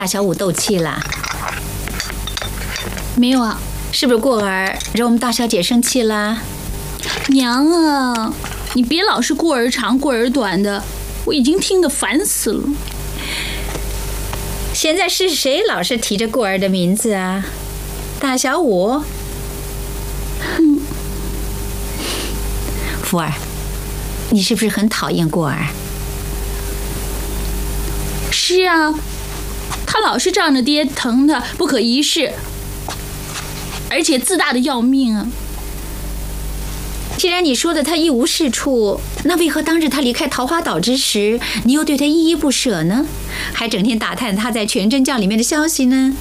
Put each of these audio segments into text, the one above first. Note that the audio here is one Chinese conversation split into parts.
大小五斗气了？ 没有啊。 是不是过儿惹我们大小姐生气啦？ 娘啊，你别老是过儿长过儿短的，我已经听得烦死了。 现在是谁老是提着过儿的名字啊？大小五？福儿，你是不是很讨厌过儿？ 是啊，他老是仗着爹疼他不可一世，而且自大的要命啊！ 既然你说的他一无是处，那为何当着他离开桃花岛之时，你又对他依依不舍呢？还整天打探他在全真教里面的消息呢？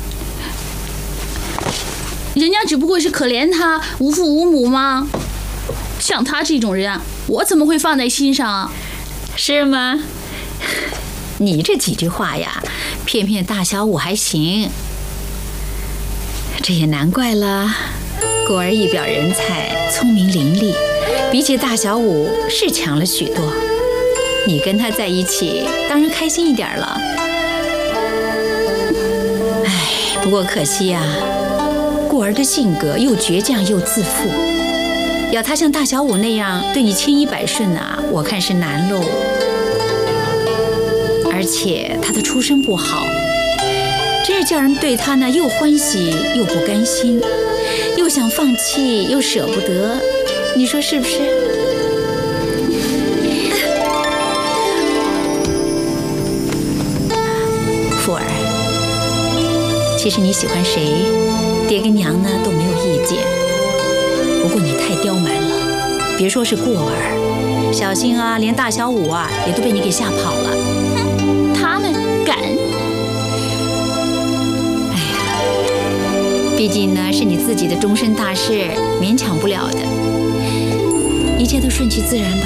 人家只不过是可怜他无父无母吗？像他这种人啊，我怎么会放在心上啊？ 是吗？你这几句话呀，骗骗大小五还行。这也难怪了，过儿一表人才，聪明伶俐，比起大小五是强了许多。你跟他在一起，当然开心一点了。哎，不过可惜呀，过儿的性格又倔强又自负，要他像大小五那样对你千依百顺啊，我看是难喽。而且他的出身不好，真是叫人对他呢又欢喜又不甘心，又想放弃又舍不得，你说是不是？富儿，其实你喜欢谁，爹跟娘呢都没有意见，不过你太刁蛮了，别说是过儿，小心啊，连大小五啊也都被你给吓跑了。 他们敢？ 哎呀，毕竟呢是你自己的终身大事，勉强不了的，一切都顺其自然吧。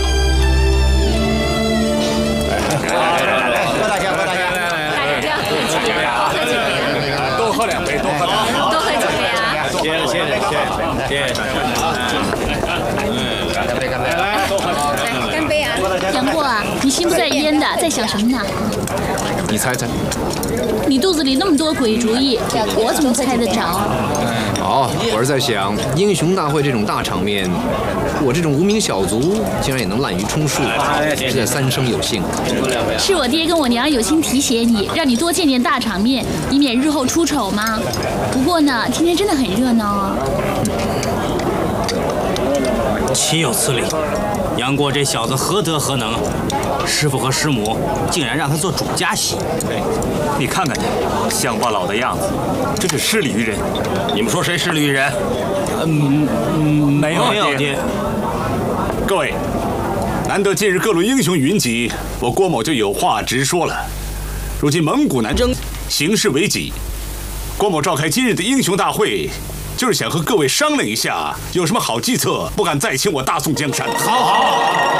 郭大侠，郭大侠， 大家不要客气，客气点， 多喝两杯，多喝两杯， 多喝几杯啊！ 谢。 干杯，干杯！ 来，多喝干杯啊！ 杨过啊，你心不在焉的，在想什么呢？ 你猜猜。 你肚子里那么多鬼主意，我怎么猜得着？ 好，我是在想，英雄大会这种大场面，我这种无名小卒竟然也能滥竽充数，实在三生有幸。 是我爹跟我娘有心提携你，让你多见见大场面，以免日后出丑吗？不过呢，今天真的很热闹啊。 岂有此理！杨过这小子何德何能啊？师傅和师母竟然让他做主家戏。 你看看他乡巴佬的样子，真是失礼于人。 你们说谁失礼于人？ 没有爹。各位，难得近日各路英雄云集，我郭某就有话直说了。如今蒙古南征，形势危急，郭某召开今日的英雄大会，就是想和各位商量一下，有什么好计策，不敢再请我大宋江山。好，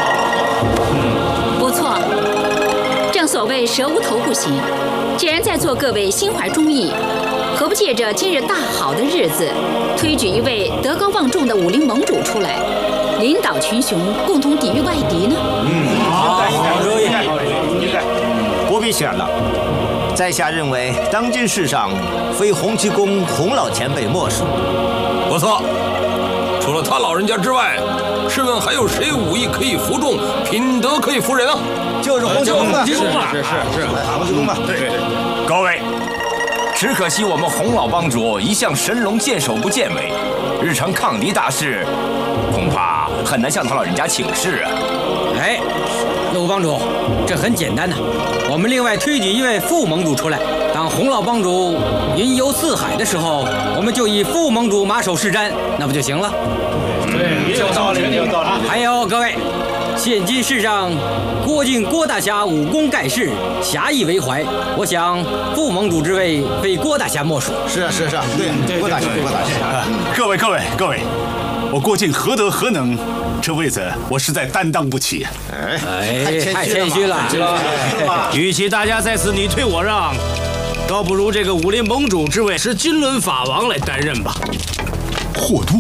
不错，正所谓蛇无头不行。既然在座各位心怀忠义，何不借着今日大好的日子，推举一位德高望重的武林盟主出来，领导群雄，共同抵御外敌呢？ 好主意，不必选了。在下认为，当今世上非洪七公洪老前辈莫属。 不错，除了他老人家之外，试问还有谁武艺可以服众，品德可以服人啊？ 就是洪七公吧？ 是， 洪七公吧？ 对。 各位，只可惜我们洪老帮主一向神龙见首不见尾，日常抗敌大事，恐怕很难向他老人家请示啊。 哎，陆帮主，这很简单的，我们另外推举一位副盟主出来。当洪老帮主云游四海的时候，我们就以副盟主马首是瞻，那不就行了？ 对，有道理，有道理。 还有各位，现今世上郭靖郭大侠武功盖世，侠义为怀，我想副盟主之位非郭大侠莫属。 是啊，对，郭大侠，郭大侠。 各位，我郭靖何德何能？这位子我实在担当不起。 太谦虚了。 与其大家在此你退我让，倒不如这个武林盟主之位是金轮法王来担任吧。 霍都，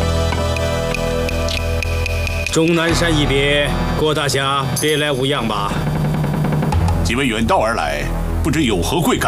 终南山一别，郭大侠别来无恙吧？ 几位远道而来，不知有何贵干？